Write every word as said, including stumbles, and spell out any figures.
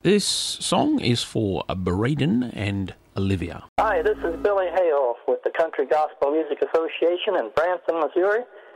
This song is for Braden and Olivia. Hi, this is Billy Hayhoff with the Country Gospel Music Association in Branson, Missouri.